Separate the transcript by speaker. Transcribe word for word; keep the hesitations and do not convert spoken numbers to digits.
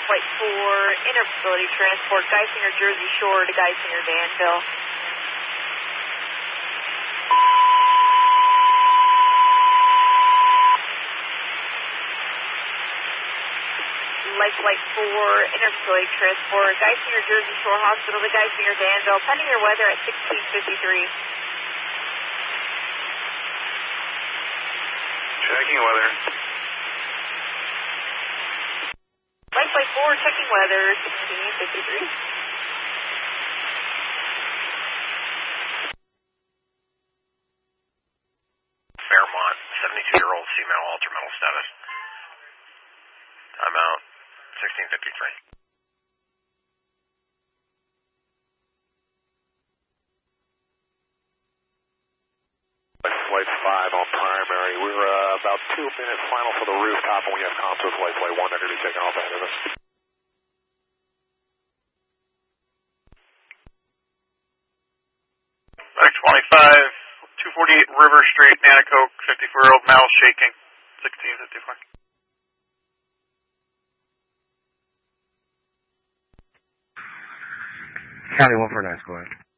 Speaker 1: Flight four, interfacility transport, Geisinger, Jersey Shore to Geisinger, Danville. Light Flight four, interfacility transport, Geisinger, Jersey Shore Hospital to Geisinger, Danville, pending your weather at sixteen fifty-three.
Speaker 2: Checking weather.
Speaker 1: Light Flight four, checking weather, sixteen fifty-three.
Speaker 2: Fairmont, seventy-two-year-old female, alter mental status. I'm out, sixteen fifty-three. Flight five on primary. We're uh, about two minutes final for the rooftop, and we have comms with Flight Flight one under taking off ahead of us. Medic twenty-five, two forty-eight River Street, Nanacoke, fifty-four-year-old male shaking, sixteen fifty-four.
Speaker 3: County one four nine, go ahead.